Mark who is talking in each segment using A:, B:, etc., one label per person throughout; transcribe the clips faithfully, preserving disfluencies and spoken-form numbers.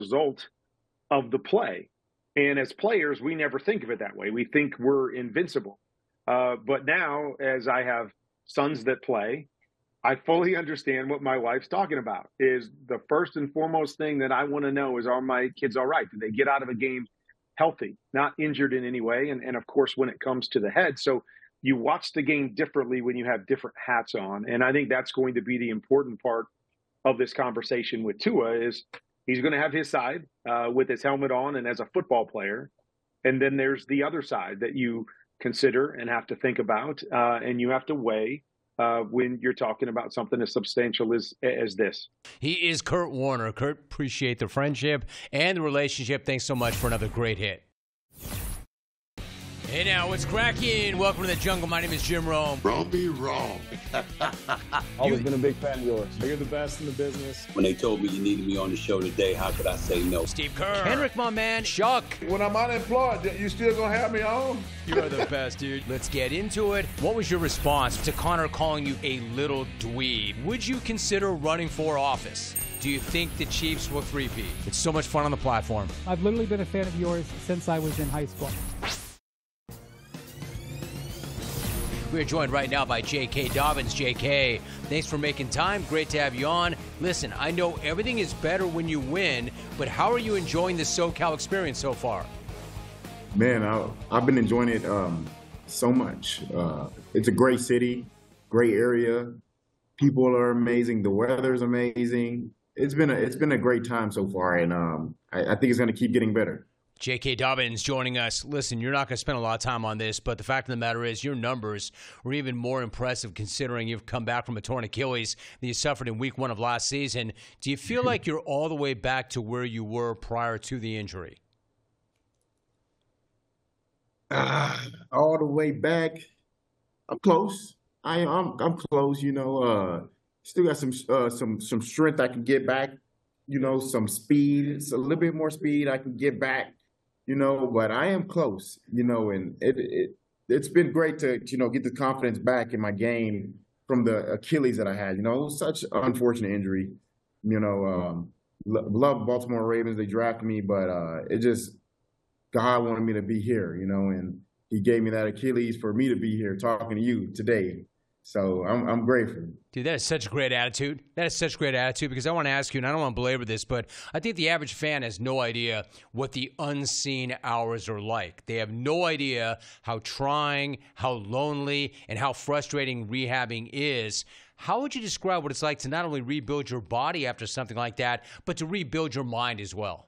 A: result of the play. And as players, we never think of it that way. We think we're invincible. Uh, but now, as I have sons that play, I fully understand what my wife's talking about. Is the first and foremost thing that I want to know is, are my kids all right? Did they get out of a game healthy, not injured in any way? And, and of course, when it comes to the head. So you watch the game differently when you have different hats on. And I think that's going to be the important part of this conversation with Tua is he's going to have his side uh, with his helmet on and as a football player. And then there's the other side that you consider and have to think about uh, and you have to weigh uh, when you're talking about something as substantial as, as this.
B: He is Kurt Warner. Kurt, appreciate the friendship and the relationship. Thanks so much for another great hit. Hey now, what's cracking? Welcome to the jungle. My name is Jim Rome.
C: Wrong be wrong.
D: Always you, been a big fan of yours.
E: You're the best in the business.
F: When they told me you needed me on the show today, how could I say no?
B: Steve Kerr. Henrik, my man. Shuck.
C: When I'm unemployed, you still gonna have me on?
B: You are the best, dude. Let's get into it. What was your response to Connor calling you a little dweeb? Would you consider running for office? Do you think the Chiefs will three-peat? It's so much fun on the platform.
G: I've literally been a fan of yours since I was in high school.
B: We are joined right now by J K. Dobbins. J K, thanks for making time. Great to have you on. Listen, I know everything is better when you win, but how are you enjoying the SoCal experience so far?
D: Man, I, I've been enjoying it um, so much. Uh, it's a great city, great area. People are amazing. The weather's amazing. It's been a, it's been a great time so far, and um, I, I think it's going to keep getting better.
B: J K. Dobbins joining us. Listen, you're not going to spend a lot of time on this, but the fact of the matter is your numbers were even more impressive considering you've come back from a torn Achilles that you suffered in week one of last season. Do you feel like you're all the way back to where you were prior to the injury?
D: Uh, all the way back, I'm close. I, I'm I'm close. You know, uh, still got some uh, some some strength I can get back. You know, some speed. It's a little bit more speed I can get back. You know, but I am close, you know, and it, it, it's been great to, you know, get the confidence back in my game from the Achilles that I had. You know, it was such an unfortunate injury. You know, um, love Baltimore Ravens. They drafted me, but uh, it just, God wanted me to be here, you know, and he gave me that Achilles for me to be here talking to you today. So I'm I'm grateful.
B: Dude, that is such a great attitude. That is such a great attitude because I want to ask you, and I don't want to belabor this, but I think the average fan has no idea what the unseen hours are like. They have no idea how trying, how lonely, and how frustrating rehabbing is. How would you describe what it's like to not only rebuild your body after something like that, but to rebuild your mind as well?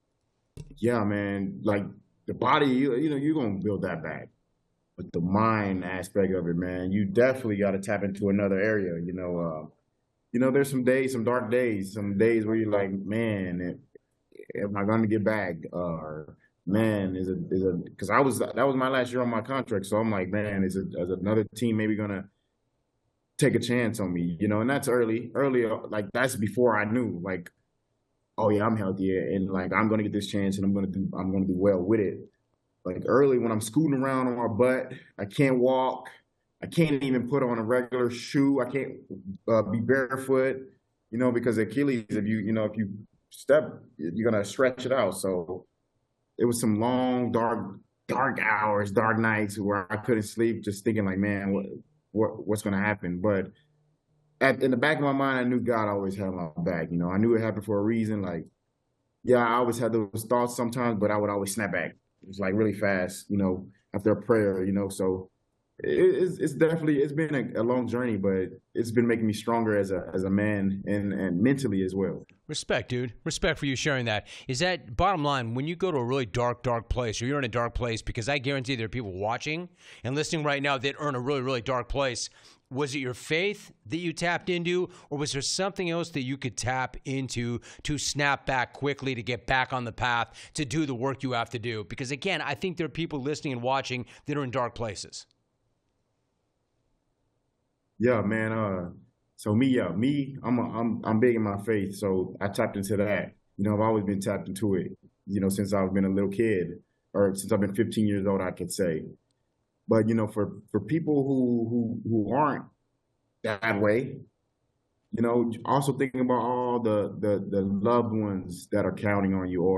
D: Yeah, man. Like the body, you, you know, you're going to build that back. But the mind aspect of it, man, you definitely got to tap into another area. You know, uh, you know, there's some days, some dark days, some days where you're like, man, am I going to get back? Or man, is it is it? Because I was that was my last year on my contract, so I'm like, man, is it is another team maybe going to take a chance on me? You know, and that's early, early, like that's before I knew, like, oh yeah, I'm healthy and like I'm going to get this chance and I'm going to do I'm going to do well with it. Like early when I'm scooting around on my butt, I can't walk. I can't even put on a regular shoe. I can't uh, be barefoot, you know, because Achilles, if you, you know, if you step, you're going to stretch it out. So it was some long, dark, dark hours, dark nights where I couldn't sleep, just thinking like, man, what, what what's going to happen? But at, in the back of my mind, I knew God always had my back. You know, I knew it happened for a reason. Like, yeah, I always had those thoughts sometimes, but I would always snap back. It was like really fast, you know, after a prayer, you know. So it, it's, it's definitely, it's been a, a long journey, but it's been making me stronger as a as a man and, and mentally as well.
B: Respect, dude. Respect for you sharing that. Is that, bottom line, when you go to a really dark, dark place, or you're in a dark place, because I guarantee there are people watching and listening right now that are in a really, really dark place, was it your faith that you tapped into, or was there something else that you could tap into to snap back quickly, to get back on the path, to do the work you have to do? Because, again, I think there are people listening and watching that are in dark places.
D: Yeah, man. Uh, so me, yeah, me, I'm, a, I'm, I'm big in my faith. So I tapped into that. You know, I've always been tapped into it, you know, since I've been a little kid, or since I've been fifteen years old, I could say. But, you know, for, for people who, who, who aren't that way, you know, also thinking about all the, the, the loved ones that are counting on you, or